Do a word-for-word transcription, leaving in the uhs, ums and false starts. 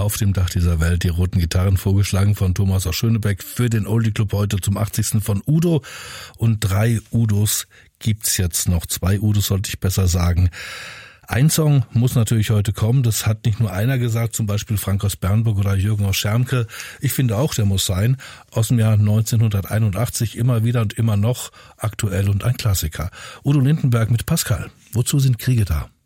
Auf dem Dach dieser Welt, die roten Gitarren, vorgeschlagen von Thomas aus Schönebeck für den Oldie Club heute zum achtzigsten von Udo. Und drei Udos gibt's jetzt noch. Zwei Udos sollte ich besser sagen. Ein Song muss natürlich heute kommen, das hat nicht nur einer gesagt, zum Beispiel Frank aus Bernburg oder Jürgen aus Schermke. Ich finde auch, der muss sein, aus dem Jahr neunzehnhunderteinundachtzig, immer wieder und immer noch aktuell und ein Klassiker. Udo Lindenberg mit Pascal. Wozu sind Kriege da?